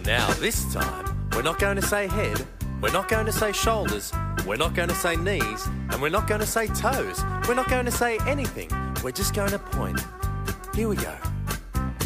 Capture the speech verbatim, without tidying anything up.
Now this time, we're not going to say head, we're not going to say shoulders, we're not going to say knees, and we're not going to say toes. We're not going to say anything. We're just going to point. Here we go.